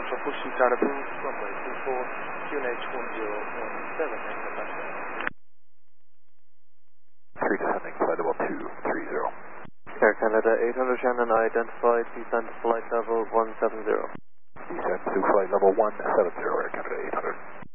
Alpha Fushi Caribou, runway 24, QNH 1017, Three descending, flight level 230. Air Canada 800 Shannon identified, descend to flight level 170. Descend to flight level 170, Air Canada 800.